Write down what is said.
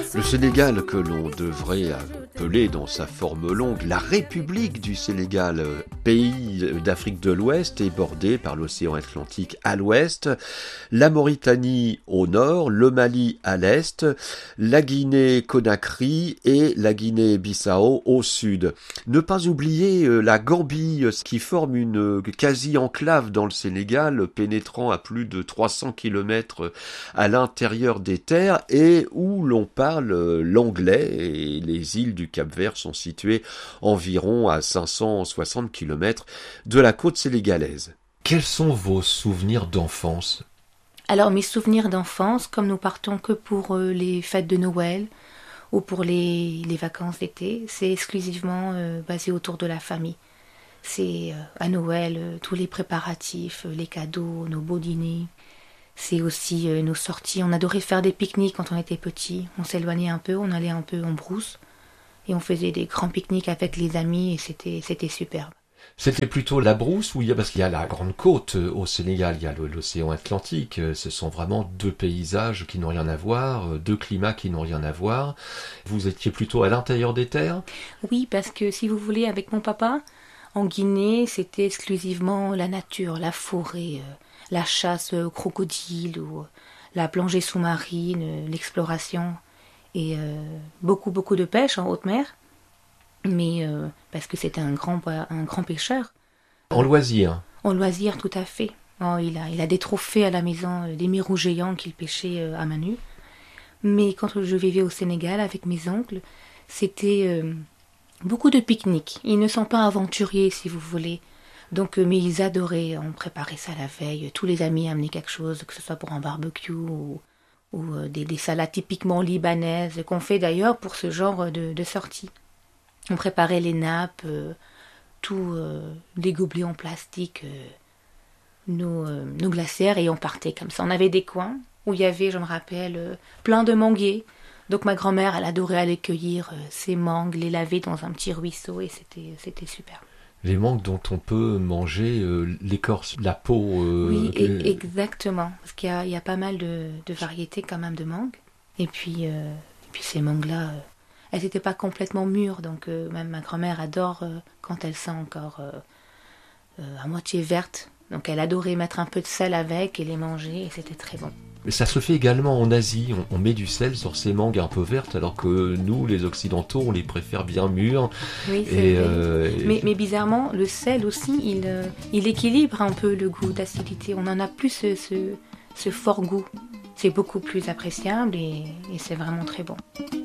Le Sénégal, que l'on devrait appeler dans sa forme longue la République du Sénégal, pays d'Afrique de l'Ouest, est bordé par l'océan Atlantique à l'ouest, la Mauritanie au nord, le Mali à l'est, la Guinée-Conakry et la Guinée-Bissau au sud. Ne pas oublier la Gambie, qui forme une quasi-enclave dans le Sénégal, pénétrant à plus de 300 km à l'intérieur des terres et où l'on parle l'anglais, et les îles du Cap-Vert sont situées environ à 560 km de la côte sénégalaise. Quels sont vos souvenirs d'enfance ? Alors mes souvenirs d'enfance, comme nous partons que pour les fêtes de Noël ou pour les vacances d'été, c'est exclusivement basé autour de la famille. C'est à Noël, tous les préparatifs, les cadeaux, nos beaux dîners. C'est aussi nos sorties. On adorait faire des pique-niques quand on était petit. On s'éloignait un peu, on allait un peu en brousse. Et on faisait des grands pique-niques avec les amis et c'était superbe. C'était plutôt la brousse parce qu'il y a la grande côte au Sénégal, il y a l'océan Atlantique. Ce sont vraiment deux paysages qui n'ont rien à voir, deux climats qui n'ont rien à voir. Vous étiez plutôt à l'intérieur des terres ? Oui, parce que si vous voulez, avec mon papa, en Guinée, c'était exclusivement la nature, la forêt, la chasse aux crocodiles ou la plongée sous-marine, l'exploration et beaucoup de pêche en haute mer. Mais parce que c'était un grand pêcheur. En loisir ? En loisir, tout à fait. Oh, il a des trophées à la maison, des mérous géants qu'il pêchait à main nue. Mais quand je vivais au Sénégal avec mes oncles, c'était beaucoup de pique-niques. Ils ne sont pas aventuriers, si vous voulez. Donc, mais ils adoraient. On préparait ça la veille. Tous les amis amenaient quelque chose, que ce soit pour un barbecue ou des salades typiquement libanaises, qu'on fait d'ailleurs pour ce genre de sortie. On préparait les nappes, les gobelets en plastique, nos glacières, et on partait comme ça. On avait des coins où il y avait, je me rappelle, plein de manguiers. Donc ma grand-mère, elle adorait aller cueillir ces mangues, les laver dans un petit ruisseau, et c'était super. Les mangues dont on peut manger l'écorce, la peau. Oui, exactement. Parce qu'il y a pas mal de variétés quand même de mangues. Et puis ces mangues-là... elles n'étaient pas complètement mûres, donc même ma grand-mère adore quand elles sont encore à moitié vertes. Donc elle adorait mettre un peu de sel avec et les manger, et c'était très bon. Mais ça se fait également en Asie, on met du sel sur ces mangues un peu vertes, alors que nous, les Occidentaux, on les préfère bien mûres. Oui, c'est vrai. Mais bizarrement, le sel aussi, il équilibre un peu le goût d'acidité. On n'en a plus ce fort goût. C'est beaucoup plus appréciable et c'est vraiment très bon.